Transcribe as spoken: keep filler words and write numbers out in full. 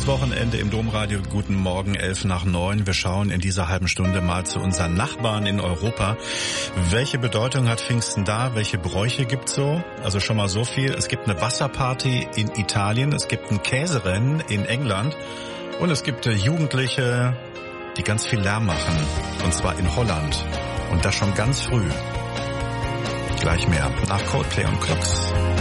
Pfingstwochenende im Domradio. Guten Morgen, elf nach neun. Wir schauen in dieser halben Stunde mal zu unseren Nachbarn in Europa. Welche Bedeutung hat Pfingsten da? Welche Bräuche gibt's so? Also schon mal so viel. Es gibt eine Wasserparty in Italien. Es gibt ein Käserennen in England. Und es gibt Jugendliche, die ganz viel Lärm machen. Und zwar in Holland. Und das schon ganz früh. Gleich mehr nach Coldplay und Clocks.